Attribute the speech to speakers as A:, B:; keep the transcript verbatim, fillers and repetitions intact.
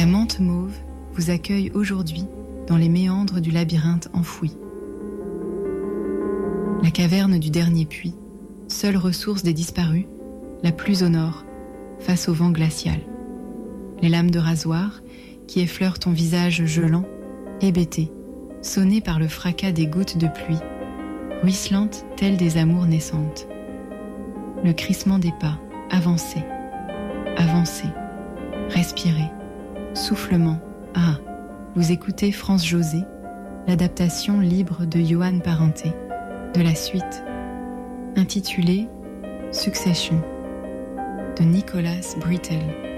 A: La menthe mauve vous accueille aujourd'hui dans les méandres du labyrinthe enfoui. La caverne du dernier puits, seule ressource des disparus, la plus au nord, face au vent glacial. Les lames de rasoir qui effleurent ton visage gelant, hébété, sonné par le fracas des gouttes de pluie, ruisselantes telles des amours naissantes. Le crissement des pas, avancer, avancer, respirer, soufflement. Ah, vous écoutez France José, l'adaptation libre de Yoann Parenté, de la suite, intitulée Succession, de Nicholas Britell.